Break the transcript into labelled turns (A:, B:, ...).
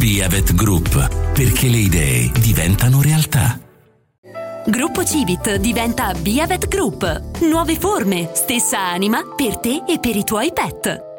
A: Biavet Group, perché le idee diventano realtà.
B: Gruppo Civit diventa Biavet Group. Nuove forme, stessa anima per te e per i tuoi pet.